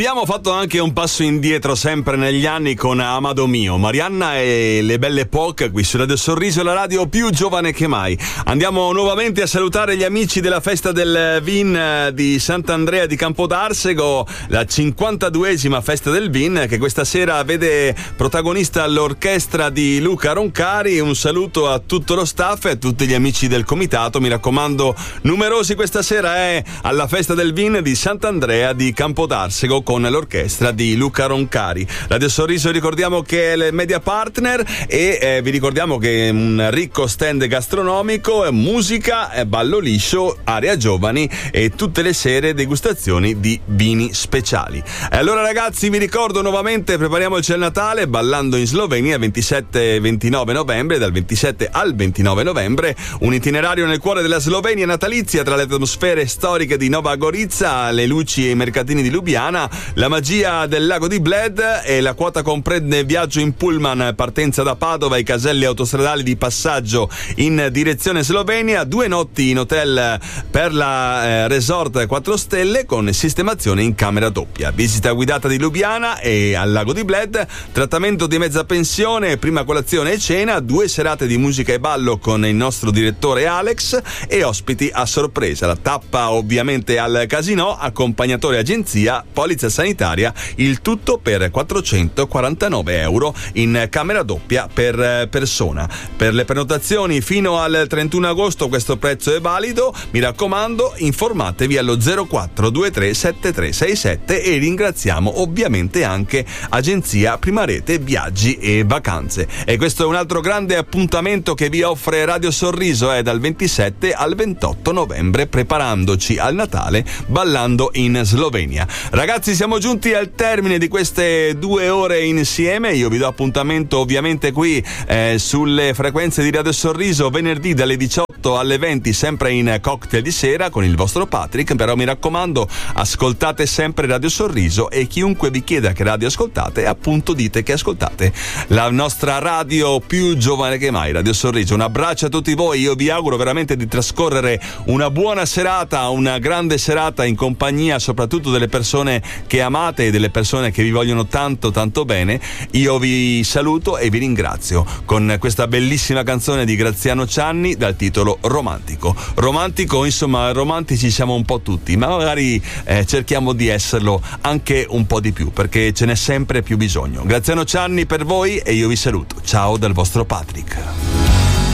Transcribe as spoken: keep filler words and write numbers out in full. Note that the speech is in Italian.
Abbiamo fatto anche un passo indietro sempre negli anni con Amado Mio, Marianna e le Belle Époque qui su Radio Sorriso, la radio più giovane che mai. Andiamo nuovamente a salutare gli amici della festa del vin di Sant'Andrea di Campodarsego, la cinquantaduesima festa del vin che questa sera vede protagonista l'orchestra di Luca Roncari. Un saluto a tutto lo staff e a tutti gli amici del comitato, mi raccomando, numerosi questa sera è alla festa del vin di Sant'Andrea di Campodarsego con l'orchestra di Luca Roncari. Radio Sorriso ricordiamo che è il media partner e eh, vi ricordiamo che è un ricco stand gastronomico, musica, ballo liscio, area giovani e tutte le sere degustazioni di vini speciali. E allora ragazzi vi ricordo nuovamente, prepariamoci al Natale ballando in Slovenia ventisette e ventinove novembre, dal ventisette al ventinove novembre, un itinerario nel cuore della Slovenia natalizia tra le atmosfere storiche di Nova Gorica, le luci e i mercatini di Lubiana, la magia del lago di Bled, e la quota comprende viaggio in pullman, partenza da Padova, i caselli autostradali di passaggio in direzione Slovenia, due notti in hotel per la eh, Resort quattro stelle con sistemazione in camera doppia, visita guidata di Lubiana e al lago di Bled, trattamento di mezza pensione, prima colazione e cena, due serate di musica e ballo con il nostro direttore Alex e ospiti a sorpresa, la tappa ovviamente al casino, accompagnatore agenzia, polizia sanitaria, il tutto per quattrocentoquarantanove euro in camera doppia per persona. Per le prenotazioni fino al trentuno agosto questo prezzo è valido, mi raccomando informatevi allo zero quattro due tre sette tre sei sette e ringraziamo ovviamente anche agenzia Prima Rete Viaggi e Vacanze. E questo è un altro grande appuntamento che vi offre Radio Sorriso, è dal ventisette al ventotto novembre, preparandoci al Natale ballando in Slovenia. Ragazzi, siamo giunti al termine di queste due ore insieme. Io vi do appuntamento ovviamente qui eh, sulle frequenze di Radio Sorriso venerdì dalle diciotto alle venti, sempre in cocktail di sera con il vostro Patrick. Però mi raccomando, ascoltate sempre Radio Sorriso e chiunque vi chieda che radio ascoltate, appunto dite che ascoltate la nostra radio più giovane che mai, Radio Sorriso. Un abbraccio a tutti voi, io vi auguro veramente di trascorrere una buona serata, una grande serata in compagnia soprattutto delle persone che amate e delle persone che vi vogliono tanto tanto bene. Io vi saluto e vi ringrazio con questa bellissima canzone di Graziano Cianni dal titolo Romantico. Romantico, insomma, romantici siamo un po' tutti, ma magari eh, cerchiamo di esserlo anche un po' di più, perché ce n'è sempre più bisogno. Graziano Cianni per voi e io vi saluto. Ciao dal vostro Patrick.